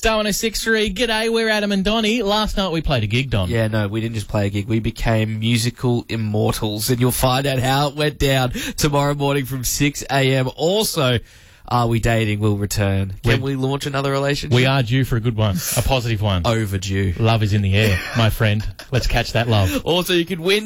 Star 106.3, g'day, we're Adam and Donnie. Last night we played a gig, Don. Yeah, no, we didn't just play a gig. We became musical immortals, and you'll find out how it went down tomorrow morning from 6 a.m. Also, Are We Dating will return. Can we launch another relationship? We are due for a good one, a positive one. Overdue. Love is in the air, my friend. Let's catch that love. Also, you can win